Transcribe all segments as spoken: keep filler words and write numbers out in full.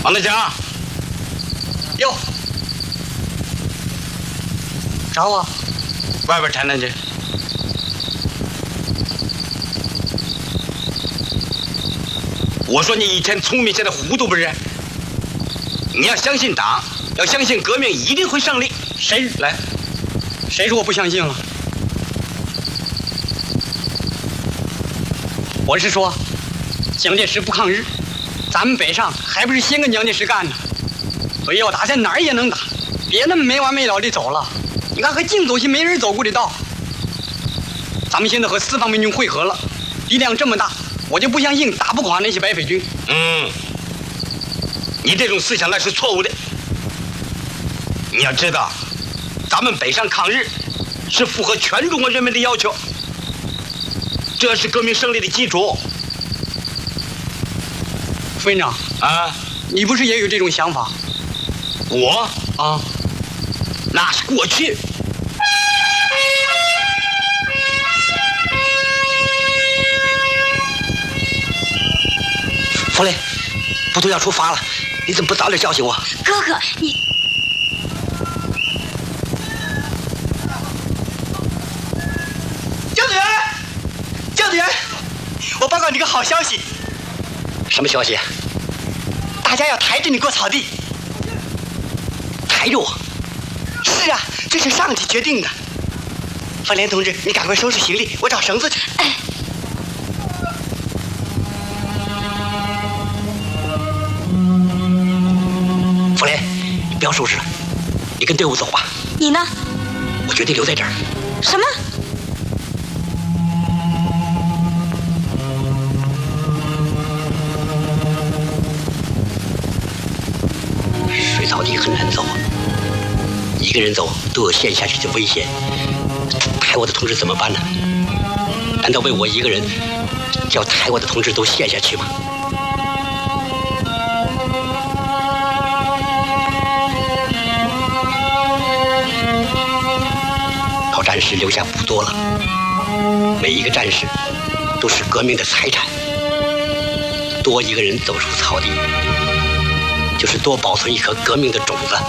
王大强， 哟，找我？ 外边谈谈去。我说你以前聪明，现在糊涂不是？你要相信党，要相信革命一定会胜利。 谁来？ 谁说我不相信了？我是说，蒋介石不抗日，咱们北上还不是先跟蒋介石干呢？所以要打，在哪儿也能打，别那么没完没了的走了。你看，和净走些没人走过的道。咱们现在和四方面军会合了，力量这么大，我就不相信打不垮那些白匪军。 嗯，你这种思想那是错误的。你要知道，咱们北上抗日是符合全中国人民的要求，这是革命胜利的基础。 副院长啊， 你不是也有这种想法？ 我啊， 那是过去。 弗雷，部队要出发了，你怎么不早点叫醒我？ 哥哥，你教导员，教导员，我报告你个好消息。 什么消息？ 大家要抬着你过草地。 抬着我？ 是啊，这是上级决定的。范连同志，你赶快收拾行李，我找绳子去。 哎。 弗雷，你不要收拾了，你跟队伍走吧。 你呢？ 我决定留在这儿。 什么？ 水草地很难走，一个人走都有陷下去的危险。抬我的同志怎么办呢？难道为我一个人，叫抬我的同志都陷下去吗？老战士留下不多了，每一个战士都是革命的财产。多一个人走出草地，就是多保存一颗革命的种子。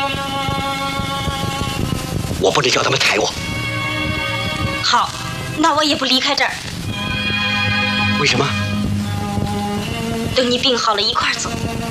我不能叫他们抬我。 好，那我也不离开这儿。 为什么？ 等你病好了，一块儿走。